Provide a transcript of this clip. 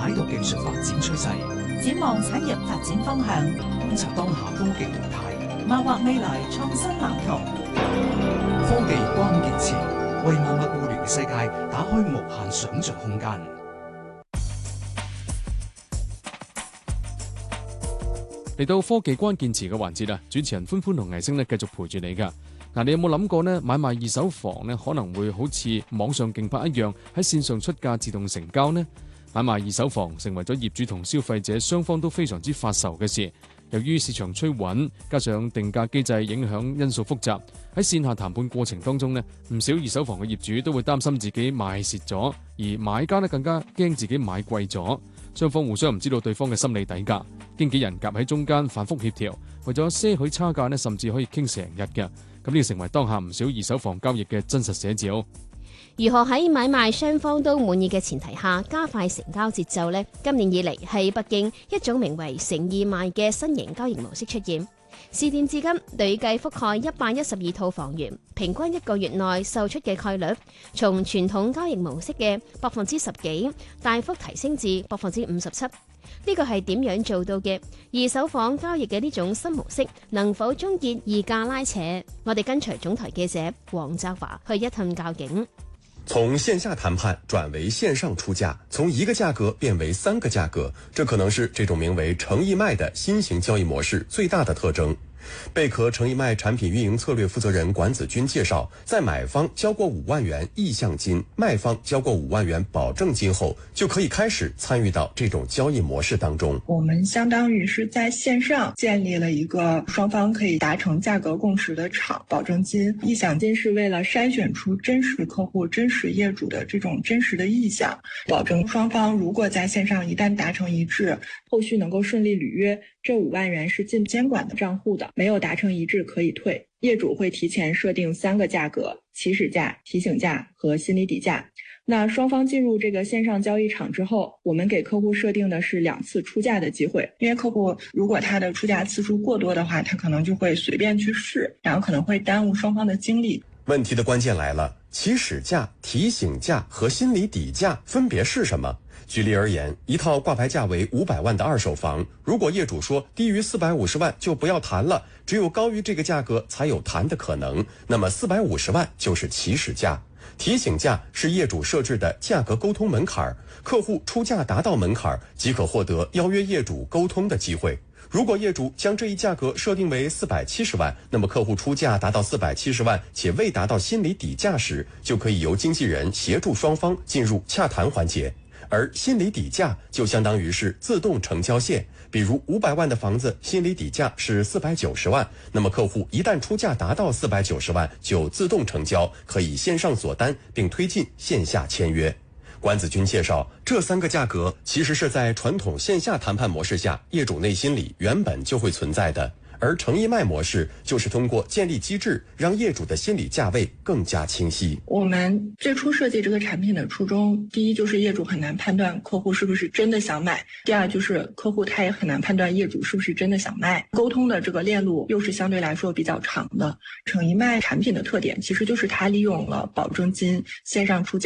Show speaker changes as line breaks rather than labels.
解讀技術發展趨勢，
展望產業發展方向，
觀察當下科技動態，
謀劃未來創新藍圖。
科技關鍵詞，為萬物互聯嘅世界打開無限想像空間。
嚟到科技關鍵詞嘅環節啦，主持人歡歡同藝星咧繼續陪住你噶。嗱，你有冇諗過呢？買賣二手房呢，可能會好似網上競拍一樣，喺線上出價自動成交呢？買賣二手房成為咗業主同消費者雙方都非常之發愁嘅事。由於市場趨穩，加上定價機制影響因素複雜，喺線下談判過程當中呢，唔少二手房嘅業主都會擔心自己賣蝕咗，而買家呢更加驚自己買貴咗。雙方互相唔知道對方嘅心理底價，經紀人夾喺中間反覆協調，為咗些許差價呢，甚至可以傾成日嘅。咁呢個成為當下唔少二手房交易嘅真實寫照。
如何喺買賣雙方都滿意嘅前提下加快成交節奏呢？今年以嚟喺北京一種名為誠意賣嘅新型交易模式出現，試店至今累計覆蓋112套房源，平均1個月內售出嘅概率從傳統交易模式嘅10%幾大幅提升至57%。呢個係點樣做到嘅？二手房交易嘅呢種新模式能否終結議價拉扯？我哋跟隨總台記者黃澤華去一探究竟。
從線下談判轉為線上出價，從一個價格變為3個價格，這可能是這種名為誠意賣的新型交易模式最大的特徵。貝殼誠意賣產品運營策略負責人管子君介紹，在買方交過5萬元意向金，賣方交過5萬元保證金後，就可以開始參與到這種交易模式當中。
我們相當於是在線上建立了一個雙方可以達成價格共識的場，保證金、意向金是為了篩選出真實客戶、真實業主的這種真實的意向，保證雙方如果在線上一旦達成一致，後續能夠順利履約，這5萬元是進監管的賬戶的，沒有達成一致可以退。業主會提前設定3個價格：起始價、提醒價和心理底價。那雙方進入這個線上交易場之後，我們給客戶設定的是2次出價的機會，因為客戶如果他的出價次數過多的話，他可能就會隨便去試，然後可能會耽誤雙方的精力。
問題的關鍵來了，起始價、提醒價和心理底價分別是什麼？舉例而言，一套掛牌價為500萬的二手房，如果業主說低於450萬就不要談了，只有高於這個價格才有談的可能，那麼450萬就是起始價。提醒價是業主設置的價格溝通門檻，客戶出價達到門檻即可獲得邀約業主溝通的機會。如果業主將這一價格設定為470萬，那麼客戶出價達到470萬且未達到心理底價時，就可以由經紀人協助雙方進入洽談環節。而心理底價就相當於是自動成交線，比如500萬的房子心理底價是490萬，那麼客戶一旦出價達到490萬就自動成交，可以線上鎖單並推進線下簽約。管子君介紹，這3個價格其實是在傳統線下談判模式下，業主內心裡原本就會存在的。而誠意賣模式就是通過建立機制，讓業主的心理價位更加清晰。
我們最初設計這個產品的初衷，第一就是業主很難判斷客戶是不是真的想買，第二就是客戶他也很難判斷業主是不是真的想賣。溝通的這個鏈路又是相對來說比較長的。誠意賣產品的特點其實就是它利用了保證金、線上出價